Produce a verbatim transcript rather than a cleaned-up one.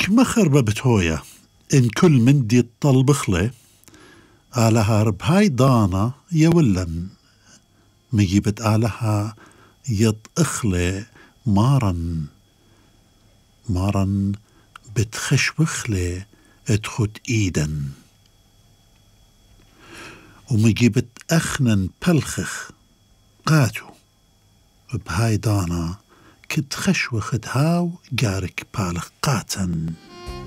مخربة بتهويا إن كل من دي الطلبخلة آلها ربهاي دانا يولن مجيبت آلها يطأخلة مارن مارن بتخشوخلة ادخت إيدن ومجيبت أخنن بلخخ قاتو بهاي دانا كت خشوخت هاو جارك بالخ قاتن